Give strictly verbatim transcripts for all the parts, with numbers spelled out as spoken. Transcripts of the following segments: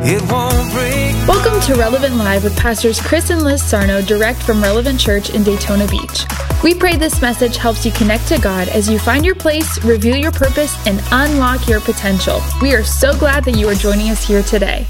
It won't break. Welcome to Relevant Live with Pastors Chris and Liz Sarno, direct from Relevant Church in Daytona Beach. We pray this message helps you connect to God as you find your place, reveal your purpose, and unlock your potential. We are so glad that you are joining us here today.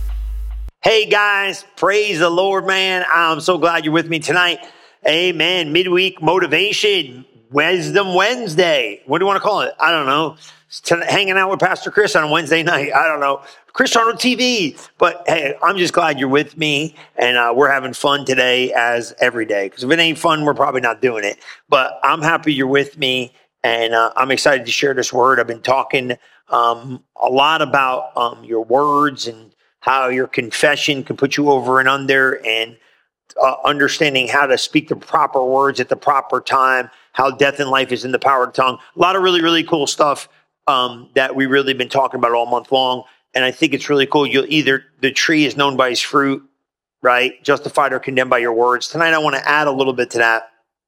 Hey guys, praise the Lord, man. I'm so glad you're with me tonight. Amen. Midweek motivation, Wisdom Wednesday. What do you want to call it? I don't know. Hanging out with Pastor Chris on a Wednesday night. I don't know. Chris Sarno T V. But hey, I'm just glad you're with me, and uh, we're having fun today as every day. Because if it ain't fun, we're probably not doing it. But I'm happy you're with me, and uh, I'm excited to share this word. I've been talking um, a lot about um, your words and how your confession can put you over and under, and uh, understanding how to speak the proper words at the proper time, how death and life is in the power of the tongue. A lot of really, really cool stuff um, that we really been talking about all month long. And I think it's really cool. You'll either, the tree is known by his fruit, right? Justified or condemned by your words. Tonight, I want to add a little bit to that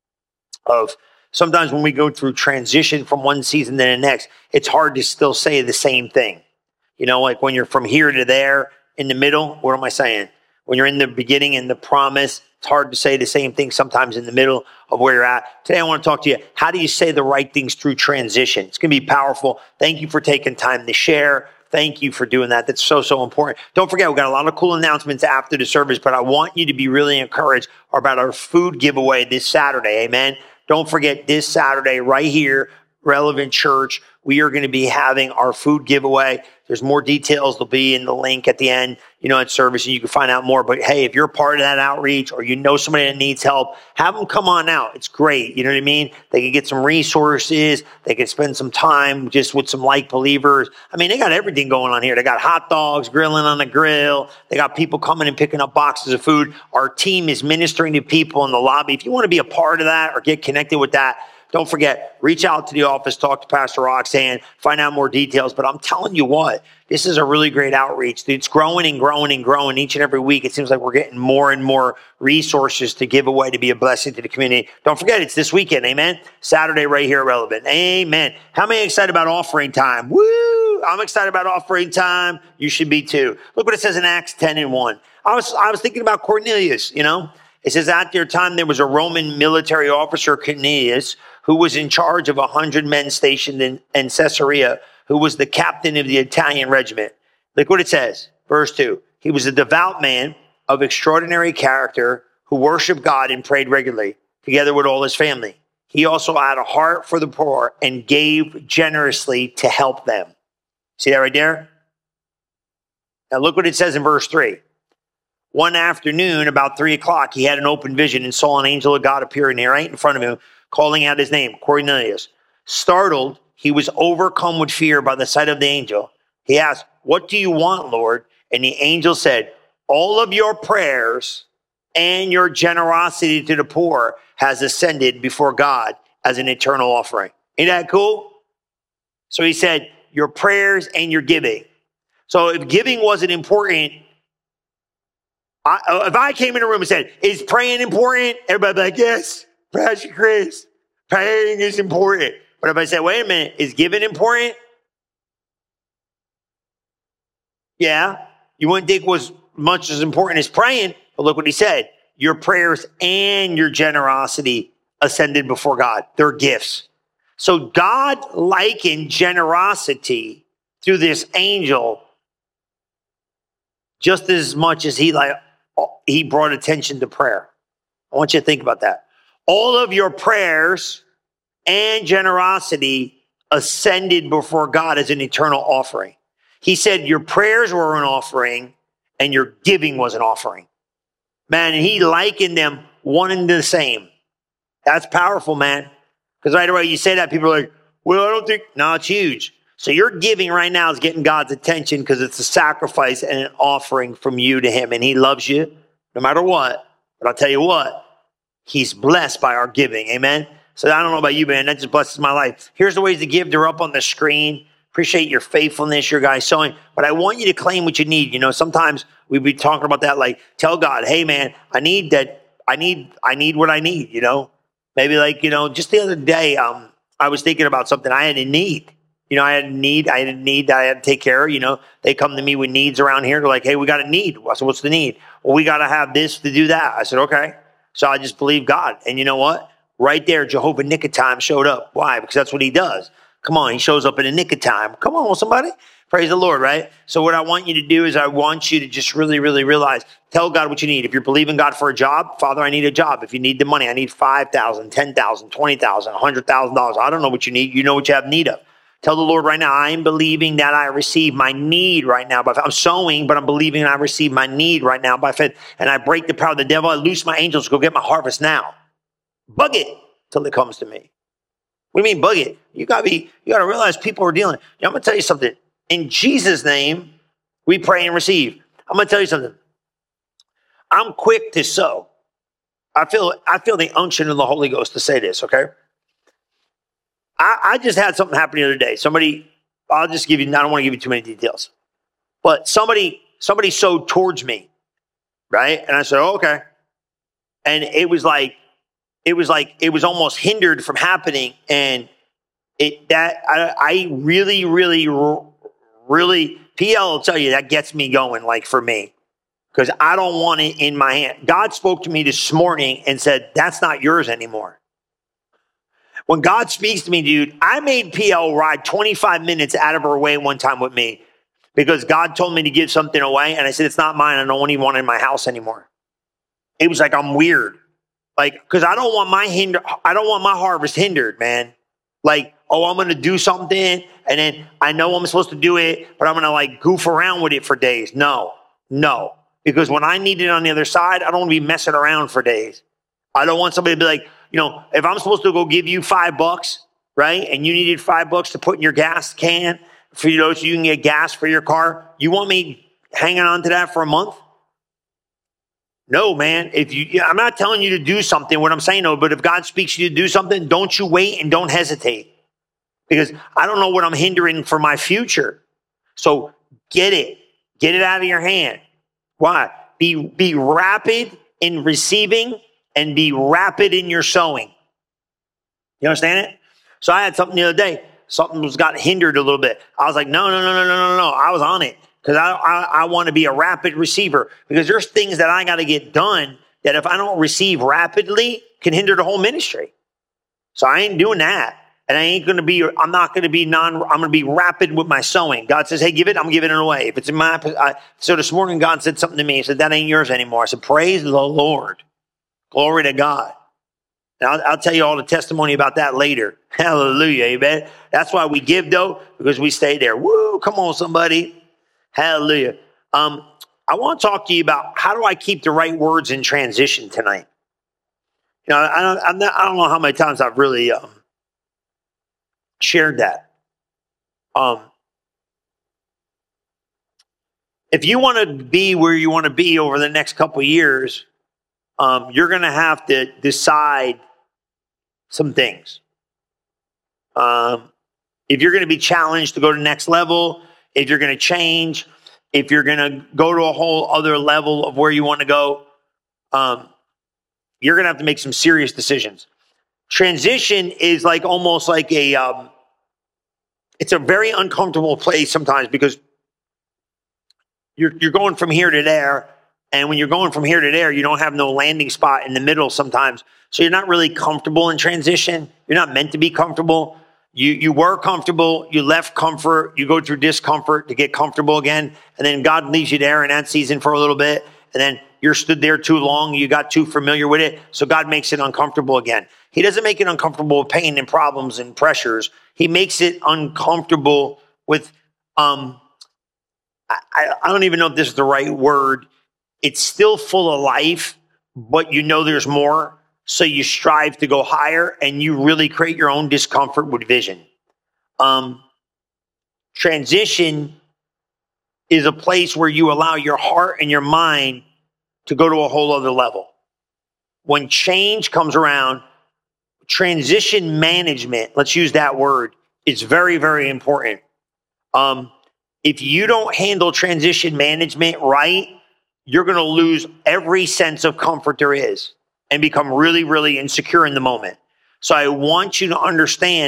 of sometimes when we go through transition from one season to the next, it's hard to still say the same thing. You know, like when you're from here to there in the middle, what am I saying? When you're in the beginning and the promise, it's hard to say the same thing sometimes in the middle of where you're at. Today, I want to talk to you. How do you say the right things through transition? It's going to be powerful. Thank you for taking time to share. Thank you for doing that. That's so, so important. Don't forget, we've got a lot of cool announcements after the service, but I want you to be really encouraged about our food giveaway this Saturday. Amen. Don't forget this Saturday right here, Relevant Church, we are going to be having our food giveaway. There's more details. They'll be in the link at the end, you know, at service, and you can find out more. But hey, if you're part of that outreach or you know somebody that needs help, have them come on out. It's great. You know what I mean? They can get some resources. They can spend some time just with some like believers. I mean, they got everything going on here. They got hot dogs, grilling on the grill. They got people coming and picking up boxes of food. Our team is ministering to people in the lobby. If you want to be a part of that or get connected with that, don't forget, reach out to the office, talk to Pastor Roxanne, find out more details. But I'm telling you what, this is a really great outreach. It's growing and growing and growing each and every week. It seems like we're getting more and more resources to give away to be a blessing to the community. Don't forget, it's this weekend, amen? Saturday right here at Relevant, amen. How many excited about offering time? Woo! I'm excited about offering time. You should be too. Look what it says in Acts ten and one. I was, I was thinking about Cornelius, you know? It says, at their time, there was a Roman military officer, Cornelius, who was in charge of a hundred men stationed in, in Caesarea, who was the captain of the Italian regiment. Look what it says, verse two. He was a devout man of extraordinary character who worshiped God and prayed regularly, together with all his family. He also had a heart for the poor and gave generously to help them. See that right there? Now look what it says in verse three. One afternoon, about three o'clock, he had an open vision and saw an angel of God appearing there right in front of him, calling out his name, Cornelius. Startled, he was overcome with fear by the sight of the angel. He asked, "What do you want, Lord?" And the angel said, "All of your prayers and your generosity to the poor has ascended before God as an eternal offering." Ain't that cool? So he said, your prayers and your giving. So if giving wasn't important, I, if I came in a room and said, "Is praying important?" Everybody would be like, "Yes, Pastor Chris, praying is important." But if I said, "Wait a minute, is giving important?" Yeah, you wouldn't think it was much as important as praying. But look what he said. Your prayers and your generosity ascended before God. They're gifts. So God likened generosity through this angel just as much as he like he brought attention to prayer. I want you to think about that. All of your prayers and generosity ascended before God as an eternal offering. He said your prayers were an offering and your giving was an offering. Man, and he likened them one and the same. That's powerful, man. Because right away you say that, people are like, "Well, I don't think," no, it's huge. So your giving right now is getting God's attention because it's a sacrifice and an offering from you to him. And he loves you no matter what. But I'll tell you what, he's blessed by our giving. Amen. So I don't know about you, man. That just blesses my life. Here's the ways to give. They're up on the screen. Appreciate your faithfulness, your guys sowing. But I want you to claim what you need. You know, sometimes we'd be talking about that, like, tell God, "Hey, man, I need that. I need, I need what I need," you know. Maybe like, you know, just the other day, um, I was thinking about something I had a need. You know, I had a need. I had a need that I had to take care of. You know, they come to me with needs around here. They're like, hey, we got a need. I said, what's the need? Well, we got to have this to do that. I said, okay. So I just believe God. And you know what? Right there, Jehovah Nick of Time showed up. Why? Because that's what he does. Come on, he shows up in the nick of time. Come on, somebody. Praise the Lord, right? So what I want you to do is I want you to just really, really realize, tell God what you need. If you're believing God for a job, Father, I need a job. If you need the money, I need five thousand dollars, ten thousand dollars, twenty thousand dollars, one hundred thousand dollars. I don't know what you need. You know what you have need of. Tell the Lord right now, I am believing that I receive my need right now. By faith. I'm sowing, but I'm believing I receive my need right now by faith. And I break the power of the devil. I loose my angels to go get my harvest now. Bug it till it comes to me. What do you mean bug it? You gotta be, you gotta realize people are dealing. You know, I'm gonna tell you something. In Jesus' name, we pray and receive. I'm gonna tell you something. I'm quick to sow. I feel, I feel the unction of the Holy Ghost to say this, okay? I, I just had something happen the other day. Somebody, I'll just give you, I don't want to give you too many details. But somebody, somebody sowed towards me, right? And I said, oh, okay. And it was like, it was like, it was almost hindered from happening. And it, that, I, I really, really, really, P L will tell you that gets me going, like for me, because I don't want it in my hand. God spoke to me this morning and said, that's not yours anymore. When God speaks to me, dude, I made P L ride twenty-five minutes out of her way one time with me because God told me to give something away. And I said, it's not mine. I don't even want it in my house anymore. It was like, I'm weird. Like, because I don't want my hinder, I don't want my harvest hindered, man. Like, oh, I'm going to do something and then I know I'm supposed to do it, but I'm going to like goof around with it for days. No, no. Because when I need it on the other side, I don't want to be messing around for days. I don't want somebody to be like, you know, if I'm supposed to go give you five bucks, right? And you needed five bucks to put in your gas can for you know, so you can get gas for your car. You want me hanging on to that for a month? No, man. If you, I'm not telling you to do something, what I'm saying, no, but if God speaks to you to do something, don't you wait and don't hesitate. Because I don't know what I'm hindering for my future. So get it. Get it out of your hand. Why? Be, be rapid in receiving and be rapid in your sowing. You understand it? So I had something the other day. Something was got hindered a little bit. I was like, no, no, no, no, no, no, no. I was on it because I, I, I want to be a rapid receiver because there's things that I got to get done that if I don't receive rapidly can hinder the whole ministry. So I ain't doing that. And I ain't going to be, I'm not going to be non, I'm going to be rapid with my sowing. God says, hey, give it, I'm giving it away. If it's in my, I, so this morning God said something to me. He said, that ain't yours anymore. I said, praise the Lord. Glory to God. And I'll, I'll tell you all the testimony about that later. Hallelujah. Amen. That's why we give though, because we stay there. Woo. Come on, somebody. Hallelujah. Um, I want to talk to you about how do I keep the right words in transition tonight? You know, I don't, I'm not, I don't know how many times I've really um, shared that. Um, if you want to be where you want to be over the next couple of years, um, you're going to have to decide some things. Um, if you're going to be challenged to go to the next level, if you're going to change, if you're going to go to a whole other level of where you want to go, um, you're going to have to make some serious decisions. Transition is like almost like a, um, it's a very uncomfortable place sometimes because you're, you're going from here to there. And when you're going from here to there, you don't have no landing spot in the middle sometimes. So you're not really comfortable in transition. You're not meant to be comfortable. You, you were comfortable. You left comfort. You go through discomfort to get comfortable again. And then God leaves you there in that season for a little bit. And then you're stood there too long. You got too familiar with it. So God makes it uncomfortable again. He doesn't make it uncomfortable with pain and problems and pressures. He makes it uncomfortable with, um, I, I don't even know if this is the right word. It's still full of life, but you know there's more. So you strive to go higher and you really create your own discomfort with vision. Um, transition is a place where you allow your heart and your mind to go to a whole other level. When change comes around, transition management, let's use that word, is very, very important. Um, if you don't handle transition management right, you're going to lose every sense of comfort there is and become really, really insecure in the moment. So I want you to understand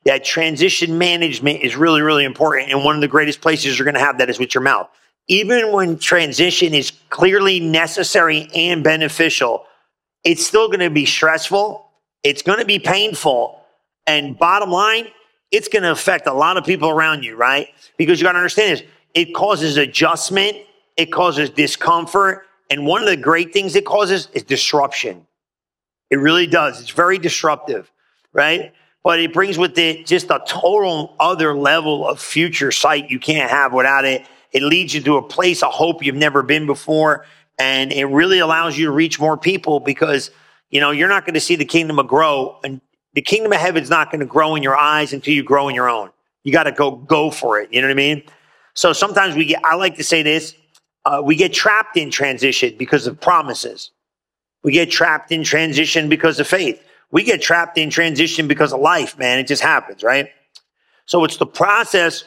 that transition management is really, really important. And one of the greatest places you're going to have that is with your mouth. Even when transition is clearly necessary and beneficial, it's still going to be stressful. It's going to be painful. And bottom line, it's going to affect a lot of people around you, right? Because you got to understand this. It causes adjustment. It causes discomfort. And one of the great things it causes is disruption. It really does. It's very disruptive, right? But it brings with it just a total other level of future sight you can't have without it. It leads you to a place of hope you've never been before. And it really allows you to reach more people because, you know, you're not going to see the kingdom of grow. And the kingdom of heaven is not going to grow in your eyes until you grow in your own. You got to go, go for it. You know what I mean? So sometimes we get, I like to say this, uh, we get trapped in transition because of promises. We get trapped in transition because of faith. We get trapped in transition because of life, man. It just happens, right? So it's the process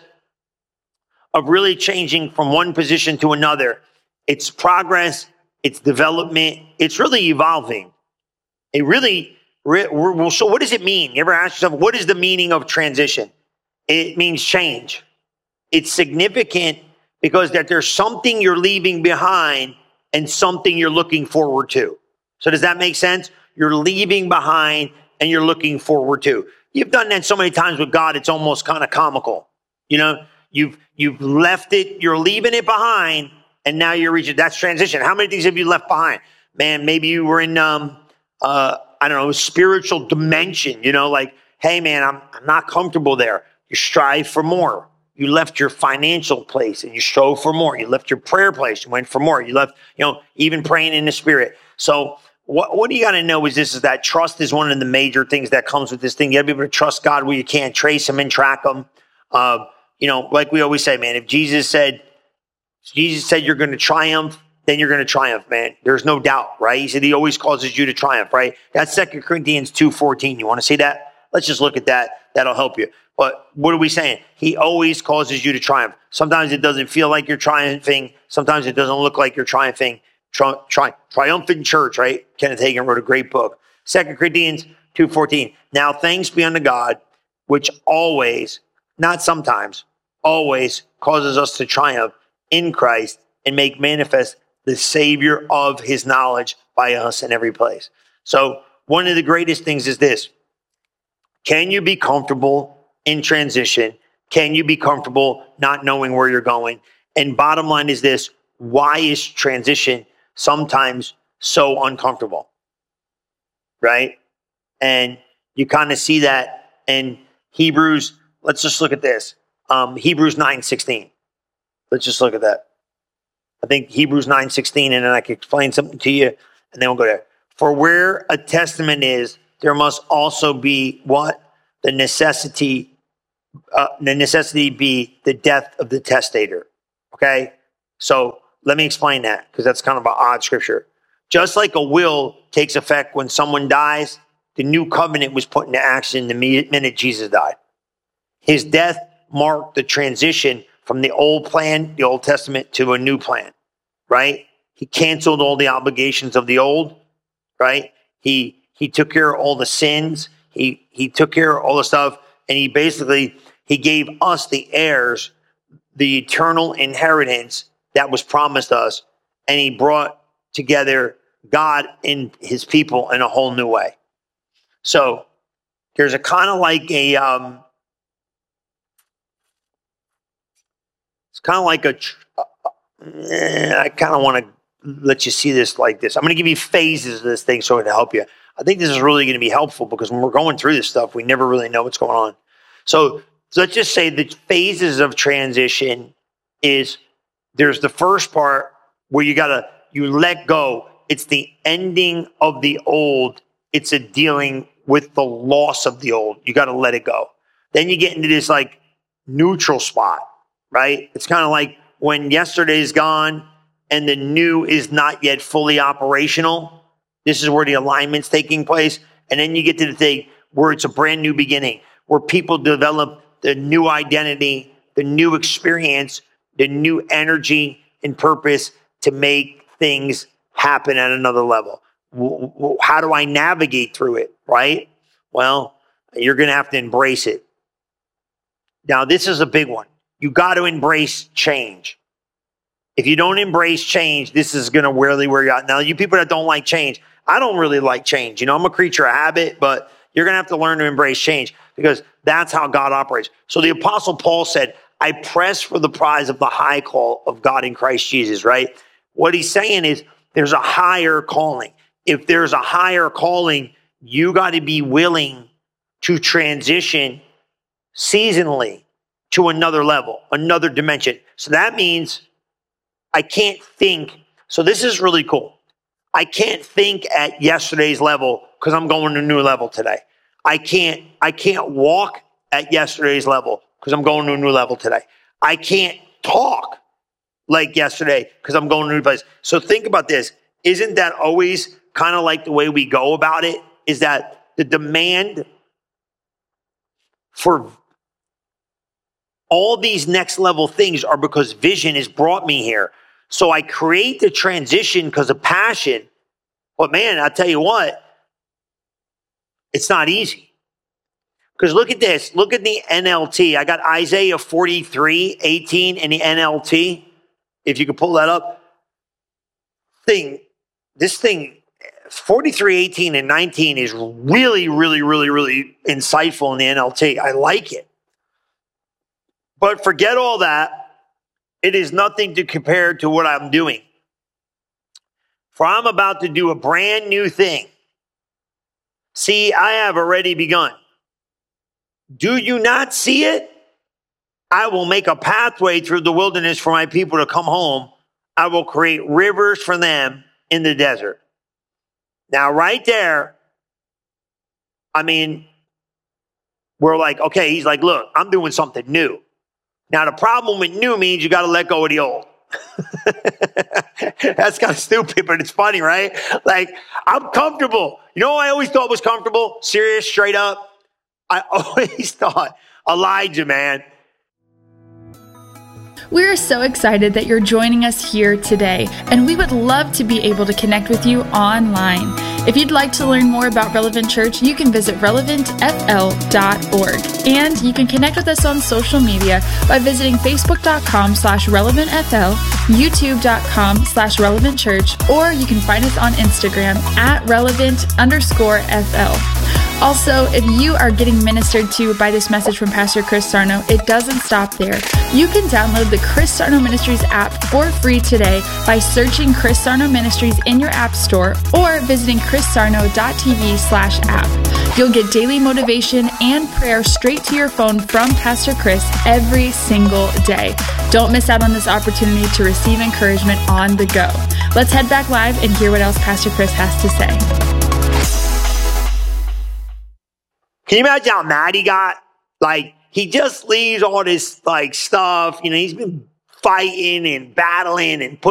of really changing from one position to another. It's progress, it's development, it's really evolving. It really, well, so what does it mean? You ever ask yourself, what is the meaning of transition? It means change. It's significant because that there's something you're leaving behind and something you're looking forward to. So does that make sense? You're leaving behind and you're looking forward to. You've done that so many times with God, it's almost kind of comical. You know, you've you've left it, you're leaving it behind, and now you're reaching, that's transition. How many things have you left behind? Man, maybe you were in, um, uh, I don't know, a spiritual dimension, you know, like, hey, man, I'm, I'm not comfortable there. You strive for more. You left your financial place and you strove for more. You left your prayer place, you went for more. You left, you know, even praying in the spirit. So what, what you got to know is this, is that trust is one of the major things that comes with this thing. You got to be able to trust God where you can't trace him and track him. Uh, you know, like we always say, man, if Jesus said, Jesus said you're going to triumph, then you're going to triumph, man. There's no doubt, right? He said he always causes you to triumph, right? That's Second Corinthians two fourteen. You want to see that? Let's just look at that. That'll help you. But what are we saying? He always causes you to triumph. Sometimes it doesn't feel like you're triumphing. Sometimes it doesn't look like you're triumphing. Tri- tri- triumphant church, right? Kenneth Hagin wrote a great book. Second Corinthians two fourteen. Now thanks be unto God, which always, not sometimes, always causes us to triumph in Christ and make manifest the Savior of his knowledge by us in every place. So one of the greatest things is this. Can you be comfortable in transition? Can you be comfortable not knowing where you're going? And bottom line is this. Why is transition sometimes so uncomfortable? Right? And you kind of see that in Hebrews. Let's just look at this. Um, Hebrews nine sixteen. Let's just look at that. I think Hebrews nine sixteen, and then I can explain something to you, and then we'll go there. For where a testament is, there must also be what? The necessity, uh, the necessity be the death of the testator. Okay? So let me explain that, because that's kind of an odd scripture. Just like a will takes effect when someone dies, the new covenant was put into action the minute Jesus died. His death marked the transition from the old plan, the Old Testament, to a new plan, right? He canceled all the obligations of the old, right? He he took care of all the sins. He he took care of all the stuff, and he basically, he gave us, the heirs, the eternal inheritance that was promised us, and he brought together God and his people in a whole new way. So there's a kind of like a, um, it's kind of like a, uh, I kind of want to let you see this like this. I'm going to give you phases of this thing so it'll help you. I think this is really going to be helpful because when we're going through this stuff, we never really know what's going on. So, so let's just say the phases of transition is, there's the first part where you got to, you let go. It's the ending of the old. It's a dealing with the loss of the old. You got to let it go. Then you get into this like neutral spot, right? It's kind of like when yesterday's gone and the new is not yet fully operational. This is where the alignment's taking place. And then you get to the thing where it's a brand new beginning, where people develop the new identity, the new experience, the new energy and purpose to make things happen at another level. How do I navigate through it, right? Well, you're going to have to embrace it. Now, this is a big one. You got to embrace change. If you don't embrace change, this is going to really wear you out. Now, you people that don't like change, I don't really like change. You know, I'm a creature of habit, but you're going to have to learn to embrace change because that's how God operates. So the Apostle Paul said, I press for the prize of the high call of God in Christ Jesus, right? What he's saying is there's a higher calling. If there's a higher calling, you got to be willing to transition seasonally to another level, another dimension. So that means I can't think. So this is really cool. I can't think at yesterday's level because I'm going to a new level today. I can't, I can't walk at yesterday's level because I'm going to a new level today. I can't talk like yesterday because I'm going to a new place. So think about this. Isn't that always kind of like the way we go about it? Is that the demand for all these next level things are because vision has brought me here. So I create the transition because of passion. But man, I'll tell you what, it's not easy. Because look at this. Look at the N L T. I got Isaiah forty-three eighteen in the N L T. If you could pull that up. Thing, this thing, forty-three eighteen and nineteen is really, really, really, really insightful in the N L T. I like it. But forget all that. It is nothing to compare to what I'm doing. For I'm about to do a brand new thing. See, I have already begun. Do you not see it? I will make a pathway through the wilderness for my people to come home. I will create rivers for them in the desert. Now, right there, I mean, we're like, okay, he's like, look, I'm doing something new. Now, the problem with new means you got to let go of the old. That's kind of stupid, but it's funny, right? Like, I'm comfortable. You know what I always thought was comfortable? Serious, straight up. I always thought Elijah, man. We're so excited that you're joining us here today, and we would love to be able to connect with you online. If you'd like to learn more about Relevant Church, you can visit relevant f l dot org. And you can connect with us on social media by visiting facebook.com slash relevantfl, youtube.com slash relevantchurch, or you can find us on Instagram at relevant underscore fl. Also, if you are getting ministered to by this message from Pastor Chris Sarno, it doesn't stop there. You can download the Chris Sarno Ministries app for free today by searching Chris Sarno Ministries in your app store or visiting chrissarno.tv slash app. You'll get daily motivation and prayer straight to your phone from Pastor Chris every single day. Don't miss out on this opportunity to receive encouragement on the go. Let's head back live and hear what else Pastor Chris has to say. Can you imagine how mad he got? Like, he just leaves all this, like, stuff. You know, he's been fighting and battling and putting